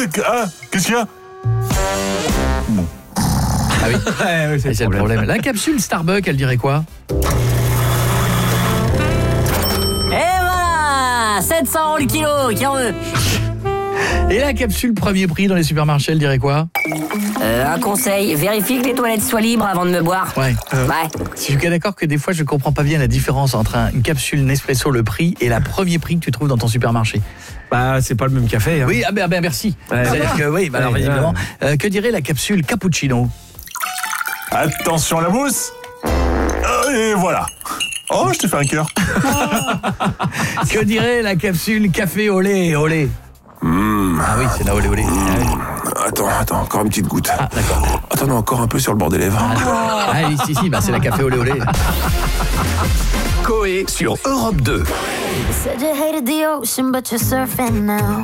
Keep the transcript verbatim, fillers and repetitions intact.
ah, qu'est-ce qu'il y a? Bon. Ah oui, ouais, ouais, c'est, c'est le problème. La capsule Starbucks, elle dirait quoi? Et voilà, sept cents le kilo, qui en veut? Et la capsule premier prix dans les supermarchés, elle dirait quoi? Euh, un conseil, vérifie que les toilettes soient libres avant de me boire. Ouais. Euh, ouais. Je suis d'accord que des fois, je comprends pas bien la différence entre un, une capsule Nespresso, le prix, et la premier prix que tu trouves dans ton supermarché. Bah, c'est pas le même café. Hein. Oui, ah ben, ben merci. Ouais. C'est-à-dire que, oui, bah, alors, ouais, évidemment, ouais. euh, que dirait la capsule cappuccino? Attention à la mousse. Et voilà. Oh, je t'ai fait un cœur. Que dirait la capsule café au lait, au lait? Mmh. Ah oui, c'est la olé olé. Mmh. Attends, attends, encore une petite goutte. Ah, d'accord. Attends, non, encore un peu sur le bord des lèvres. Ah, ah oui, si, si, bah, c'est la café olé olé. Coé sur Europe deux. You said you hated the ocean, but you're surfing now.